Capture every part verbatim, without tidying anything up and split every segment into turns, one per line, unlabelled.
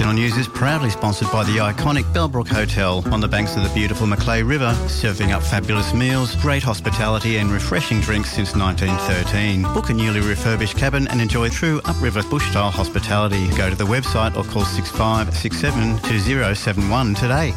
National News is proudly sponsored by the iconic Bellbrook Hotel on the banks of the beautiful Macleay River, serving up fabulous meals, great hospitality and refreshing drinks since nineteen thirteen. Book a newly refurbished cabin and enjoy true upriver bush-style hospitality. Go to the website or call six five six seven two zero seven one today.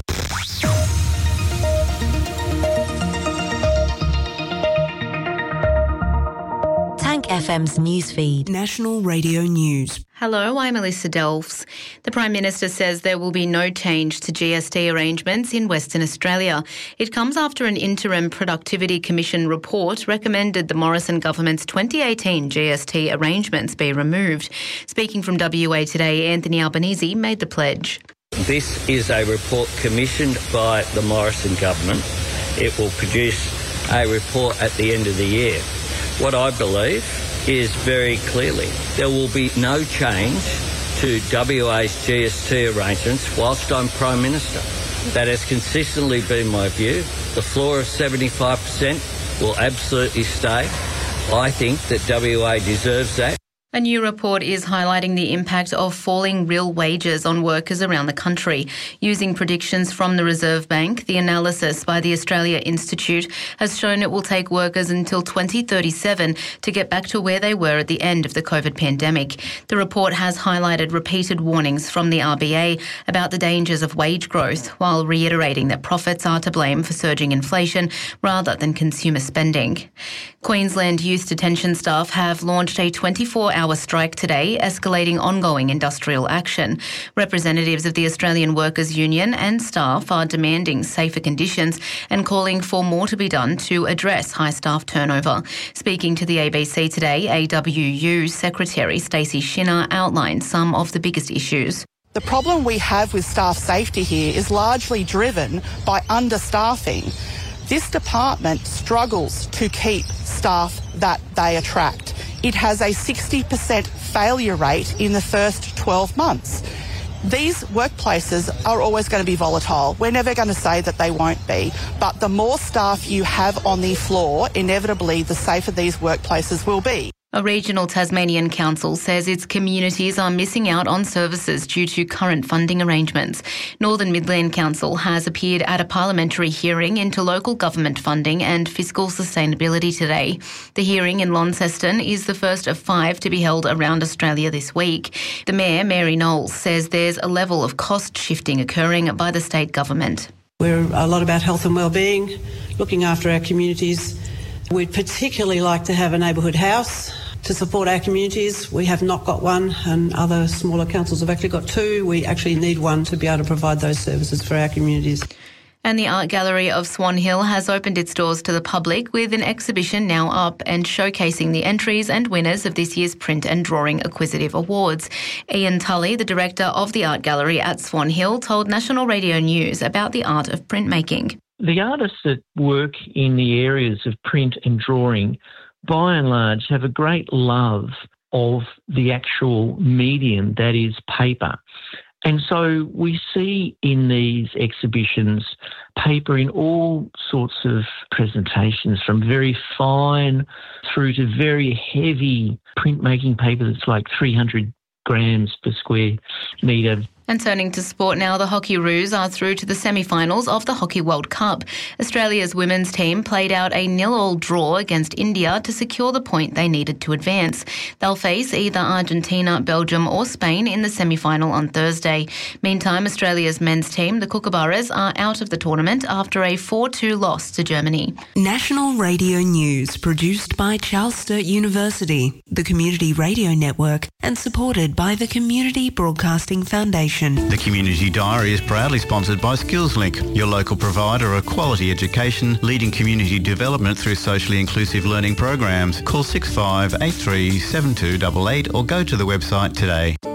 F M's newsfeed. National Radio News.
Hello, I'm Alyssa Delves. The Prime Minister says there will be no change to G S T arrangements in Western Australia. It comes after an interim Productivity Commission report recommended the Morrison government's twenty eighteen G S T arrangements be removed. Speaking from W A Today, Anthony Albanese made the pledge.
This is a report commissioned by the Morrison government. It will produce a report at the end of the year. What I believe is very clearly there will be no change to W A's G S T arrangements whilst I'm Prime Minister. That has consistently been my view. The floor of seventy-five percent will absolutely stay. I think that W A deserves that.
A new report is highlighting the impact of falling real wages on workers around the country. Using predictions from the Reserve Bank, the analysis by the Australia Institute has shown it will take workers until twenty thirty-seven to get back to where they were at the end of the COVID pandemic. The report has highlighted repeated warnings from the R B A about the dangers of wage growth, while reiterating that profits are to blame for surging inflation rather than consumer spending. Queensland Youth Detention staff have launched a twenty-four hour strike today, escalating ongoing industrial action. Representatives of the Australian Workers' Union and staff are demanding safer conditions and calling for more to be done to address high staff turnover. Speaking to the A B C today, A W U Secretary Stacey Shinner outlined some of the biggest issues.
The problem we have with staff safety here is largely driven by understaffing. This department struggles to keep staff that they attract. It has a sixty percent failure rate in the first twelve months. These workplaces are always going to be volatile. We're never going to say that they won't be. But the more staff you have on the floor, inevitably the safer these workplaces will be.
A regional Tasmanian council says its communities are missing out on services due to current funding arrangements. Northern Midland Council has appeared at a parliamentary hearing into local government funding and fiscal sustainability today. The hearing in Launceston is the first of five to be held around Australia this week. The Mayor, Mary Knowles, says there's a level of cost shifting occurring by the state government.
We're a lot about health and wellbeing, looking after our communities. We'd particularly like to have a neighbourhood house to support our communities. We have not got one, and other smaller councils have actually got two. We actually need one to be able to provide those services for our communities.
And the Art Gallery of Swan Hill has opened its doors to the public with an exhibition now up and showcasing the entries and winners of this year's Print and Drawing Acquisitive Awards. Ian Tully, the director of the Art Gallery at Swan Hill, told National Radio News about the art of printmaking.
The artists that work in the areas of print and drawing, by and large, have a great love of the actual medium that is paper. And so we see in these exhibitions paper in all sorts of presentations, from very fine through to very heavy printmaking paper that's like three hundred grams per square metre.
And turning to sport now, the Hockey Roos are through to the semi-finals of the Hockey World Cup. Australia's women's team played out a nil-all draw against India to secure the point they needed to advance. They'll face either Argentina, Belgium or Spain in the semi-final on Thursday. Meantime, Australia's men's team, the Kookaburras, are out of the tournament after a four two loss to Germany.
National Radio News, produced by Charles Sturt University, the Community Radio Network, and supported by the Community Broadcasting Foundation.
The Community Diary is proudly sponsored by SkillsLink, your local provider of quality education, leading community development through socially inclusive learning programs. Call six five eight three seven two eight eight or go to the website today.